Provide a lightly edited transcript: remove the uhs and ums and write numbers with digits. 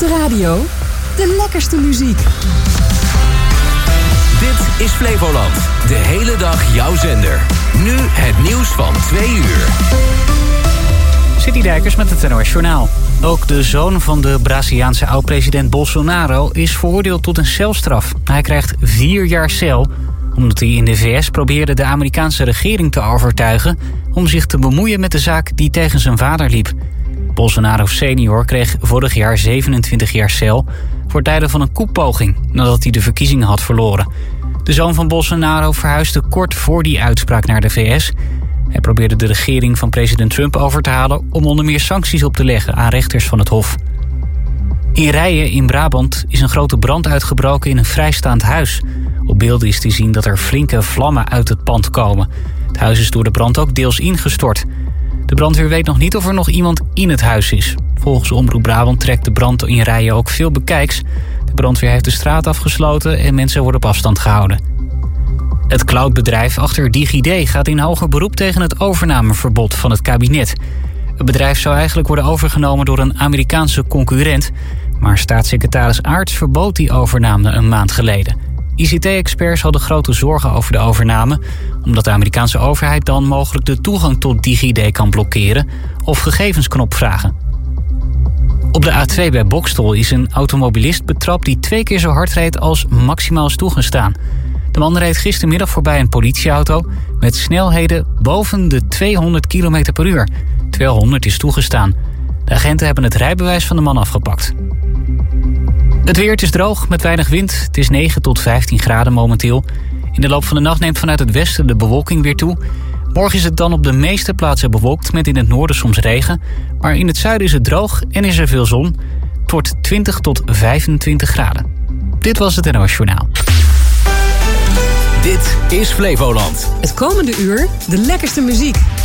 de radio, de lekkerste muziek. Dit is Flevoland. De hele dag jouw zender. Nu het nieuws van 2 uur. City Dijkers met het NOS Journaal. Ook de zoon van de Braziliaanse oud-president Bolsonaro is veroordeeld tot een celstraf. Hij krijgt 4 jaar cel, omdat hij in de VS probeerde de Amerikaanse regering te overtuigen om zich te bemoeien met de zaak die tegen zijn vader liep. Bolsonaro senior kreeg vorig jaar 27 jaar cel voor tijden van een koepoging nadat hij de verkiezingen had verloren. De zoon van Bolsonaro verhuisde kort voor die uitspraak naar de VS. Hij probeerde de regering van president Trump over te halen om onder meer sancties op te leggen aan rechters van het Hof. In Rijen in Brabant is een grote brand uitgebroken in een vrijstaand huis. Op beelden is te zien dat er flinke vlammen uit het pand komen. Het huis is door de brand ook deels ingestort. De brandweer weet nog niet of er nog iemand in het huis is. Volgens Omroep Brabant trekt de brand in Rijen ook veel bekijks. De brandweer heeft de straat afgesloten en mensen worden op afstand gehouden. Het cloudbedrijf achter DigiD gaat in hoger beroep tegen het overnameverbod van het kabinet. Het bedrijf zou eigenlijk worden overgenomen door een Amerikaanse concurrent, maar staatssecretaris Aarts verbood die overname een maand geleden. ICT-experts hadden grote zorgen over de overname, omdat de Amerikaanse overheid dan mogelijk de toegang tot DigiD kan blokkeren of gegevens kan opvragen. Op de A2 bij Boxtel is een automobilist betrapt die 2 keer zo hard reed als maximaal is toegestaan. De man reed gistermiddag voorbij een politieauto met snelheden boven de 200 km per uur. 200 is toegestaan. De agenten hebben het rijbewijs van de man afgepakt. Het weer, het is droog met weinig wind. Het is 9 tot 15 graden momenteel. In de loop van de nacht neemt vanuit het westen de bewolking weer toe. Morgen is het dan op de meeste plaatsen bewolkt met in het noorden soms regen. Maar in het zuiden is het droog en is er veel zon. Het wordt 20 tot 25 graden. Dit was het NOS Journaal. Dit is Flevoland. Het komende uur de lekkerste muziek.